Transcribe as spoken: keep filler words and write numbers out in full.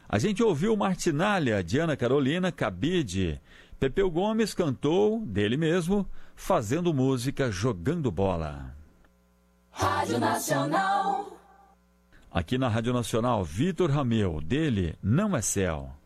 A gente ouviu Martinália, de Ana Carolina Cabide. Pepeu Gomes cantou, dele mesmo, Fazendo Música, Jogando Bola. Rádio Nacional. Aqui na Rádio Nacional, Vitor Rameu, dele Não é Céu.